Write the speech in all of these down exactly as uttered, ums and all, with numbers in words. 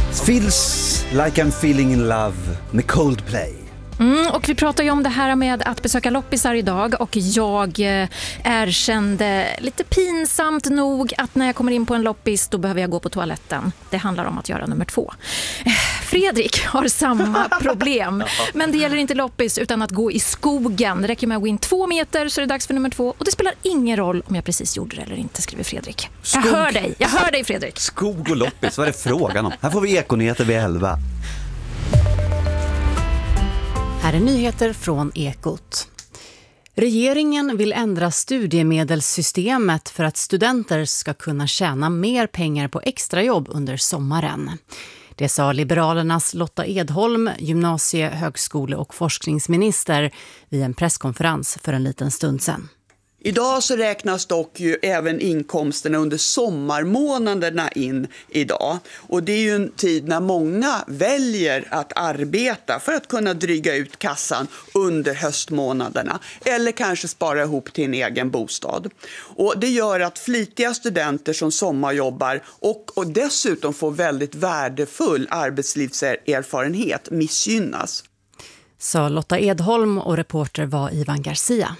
Feels like I'm feeling in love med Coldplay. Mm, och vi pratar ju om det här med att besöka loppisar idag och jag eh, erkände lite pinsamt nog att när jag kommer in på en loppis då behöver jag gå på toaletten. Det handlar om att göra nummer två. Eh, Fredrik har samma problem, men det gäller inte loppis utan att gå i skogen. Det räcker med att gå in två meter så är det dags för nummer två och det spelar ingen roll om jag precis gjorde det eller inte, skriver Fredrik. Skog. Jag hör dig, jag hör dig Fredrik. Skog och loppis, vad är det frågan om? Här får vi ekonyheter vid elva. Här är nyheter från Ekot. Regeringen vill ändra studiemedelssystemet för att studenter ska kunna tjäna mer pengar på extrajobb under sommaren. Det sa Liberalernas Lotta Edholm, gymnasie-, högskole- och forskningsminister vid en presskonferens för en liten stund sedan. Idag så räknas dock ju även inkomsterna under sommarmånaderna in idag. Och det är ju en tid när många väljer att arbeta för att kunna dryga ut kassan under höstmånaderna. Eller kanske spara ihop till en egen bostad. Och det gör att flitiga studenter som sommarjobbar och, och dessutom får väldigt värdefull arbetslivserfarenhet missgynnas. Sa Lotta Edholm och reporter var Ivan Garcia.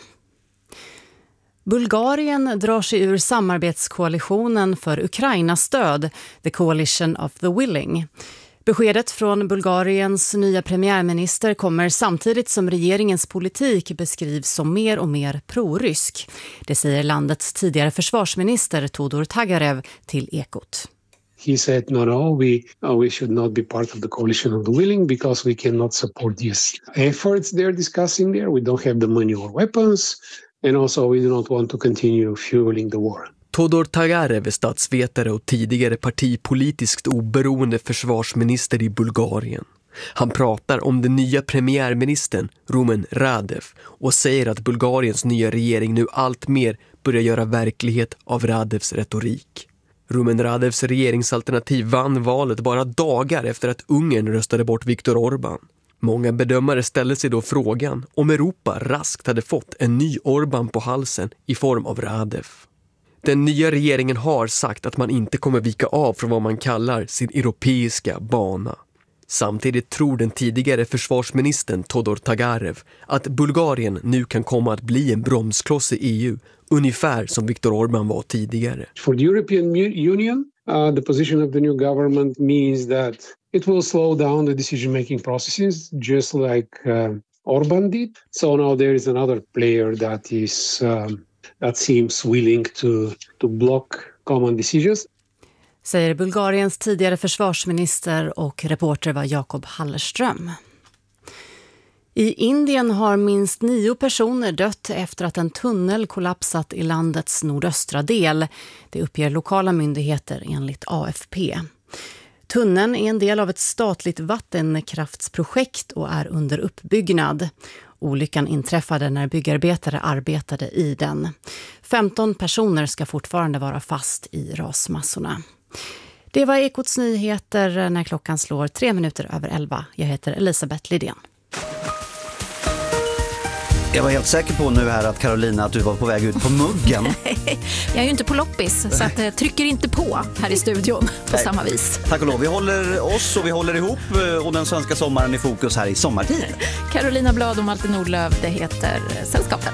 Bulgarien drar sig ur samarbetskoalitionen för Ukraina-stöd, The Coalition of the Willing. Beskedet från Bulgariens nya premiärminister kommer samtidigt som regeringens politik beskrivs som mer och mer prorysk. Det säger landets tidigare försvarsminister Todor Tagarev till Ekot. He said, no, no, we, uh, we should not be part of the coalition of the willing because we cannot support these efforts they're discussing there. We don't have the money or weapons. And also we do not want to continue fueling the war. Todor Tagarev är statsvetare och tidigare partipolitiskt oberoende försvarsminister i Bulgarien. Han pratar om den nya premiärministern Rumen Radev och säger att Bulgariens nya regering nu allt mer börjar göra verklighet av Radevs retorik. Rumen Radevs regeringsalternativ vann valet bara dagar efter att Ungern röstade bort Viktor Orbán. Många bedömare ställde sig då frågan om Europa raskt hade fått en ny Orbán på halsen i form av Radev. Den nya regeringen har sagt att man inte kommer vika av från vad man kallar sin europeiska bana. Samtidigt tror den tidigare försvarsministern Todor Tagarev att Bulgarien nu kan komma att bli en bromskloss i E U, ungefär som Viktor Orbán var tidigare. For the European Union, uh, the position of the new government means that it will slow down the decision-making processes, just like uh, Orbán did. So now there is another player that is um, that seems willing to to block common decisions. Säger Bulgariens tidigare försvarsminister och reporter var Jakob Hallerström. I Indien har minst nio personer dött efter att en tunnel kollapsat i landets nordöstra del. Det uppger lokala myndigheter enligt A F P. Tunneln är en del av ett statligt vattenkraftsprojekt och är under uppbyggnad. Olyckan inträffade när byggarbetare arbetade i den. femton personer ska fortfarande vara fast i rasmassorna. Det var Ekots nyheter när klockan slår tre minuter över elva. Jag heter Elisabeth Lidén. Jag var helt säker på nu här att Carolina att du var på väg ut på muggen. Jag är ju inte på loppis så att jag trycker inte på här i studion på Nej. samma vis. Tack och lov, vi håller oss och vi håller ihop och den svenska sommaren i fokus här i sommartid. Carolina Blad och Malte Nordlöf, det heter Sällskapet.